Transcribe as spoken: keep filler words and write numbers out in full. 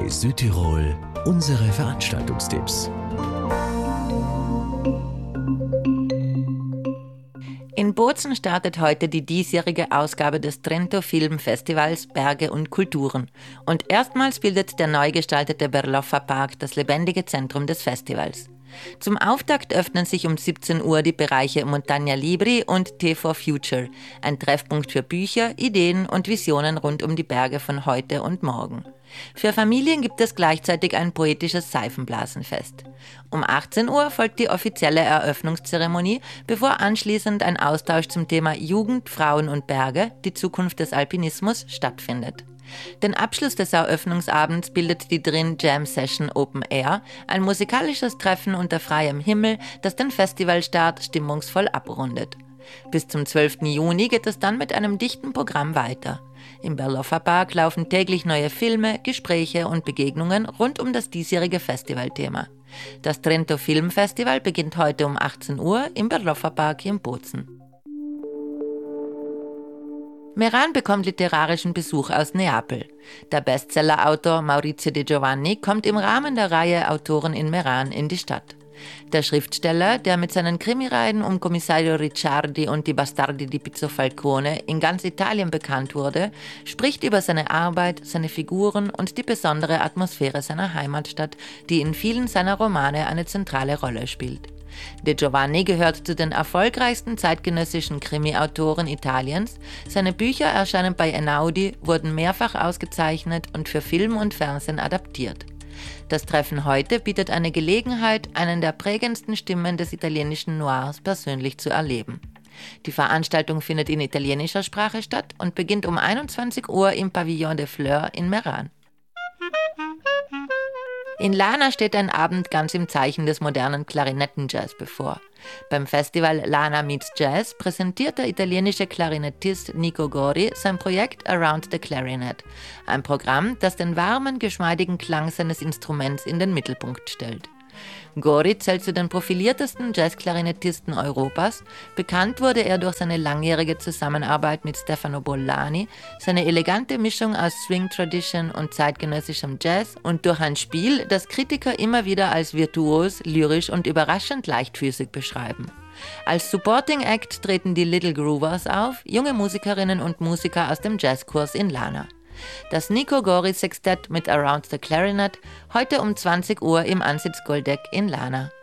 bei Südtirol unsere Veranstaltungstipps. In Bozen startet heute die diesjährige Ausgabe des Trento Film Festivals Berge und Kulturen. Und erstmals bildet der neu gestaltete Berloffa Park das lebendige Zentrum des Festivals. Zum Auftakt öffnen sich um siebzehn Uhr die Bereiche Montagna Libri und T for Future, ein Treffpunkt für Bücher, Ideen und Visionen rund um die Berge von heute und morgen. Für Familien gibt es gleichzeitig ein poetisches Seifenblasenfest. Um achtzehn Uhr folgt die offizielle Eröffnungszeremonie, bevor anschließend ein Austausch zum Thema Jugend, Frauen und Berge, die Zukunft des Alpinismus, stattfindet. Den Abschluss des Eröffnungsabends bildet die Drin Jam Session Open Air, ein musikalisches Treffen unter freiem Himmel, das den Festivalstart stimmungsvoll abrundet. Bis zum zwölften Juni geht es dann mit einem dichten Programm weiter. Im Berloffa Park laufen täglich neue Filme, Gespräche und Begegnungen rund um das diesjährige Festivalthema. Das Trento Film Festival beginnt heute um achtzehn Uhr im Berloffa Park in Bozen. Meran bekommt literarischen Besuch aus Neapel. Der Bestsellerautor Maurizio De Giovanni kommt im Rahmen der Reihe Autoren in Meran in die Stadt. Der Schriftsteller, der mit seinen Krimireihen um Kommissario Ricciardi und die Bastardi di Pizzo Falcone in ganz Italien bekannt wurde, spricht über seine Arbeit, seine Figuren und die besondere Atmosphäre seiner Heimatstadt, die in vielen seiner Romane eine zentrale Rolle spielt. De Giovanni gehört zu den erfolgreichsten zeitgenössischen Krimi-Autoren Italiens. Seine Bücher erscheinen bei Einaudi, wurden mehrfach ausgezeichnet und für Film und Fernsehen adaptiert. Das Treffen heute bietet eine Gelegenheit, einen der prägendsten Stimmen des italienischen Noirs persönlich zu erleben. Die Veranstaltung findet in italienischer Sprache statt und beginnt um einundzwanzig Uhr im Pavillon des Fleurs in Meran. In Lana steht ein Abend ganz im Zeichen des modernen Klarinettenjazz bevor. Beim Festival Lana Meets Jazz präsentiert der italienische Klarinettist Nico Gori sein Projekt Around the Clarinet, ein Programm, das den warmen, geschmeidigen Klang seines Instruments in den Mittelpunkt stellt. Gori zählt zu den profiliertesten Jazzklarinettisten Europas. Bekannt wurde er durch seine langjährige Zusammenarbeit mit Stefano Bollani, seine elegante Mischung aus Swing Tradition und zeitgenössischem Jazz und durch ein Spiel, das Kritiker immer wieder als virtuos, lyrisch und überraschend leichtfüßig beschreiben. Als Supporting Act treten die Little Groovers auf, junge Musikerinnen und Musiker aus dem Jazzkurs in Lana. Das Nico Gori Sextett mit Around the Clarinet, heute um zwanzig Uhr im Ansitz Goldeck in Lana.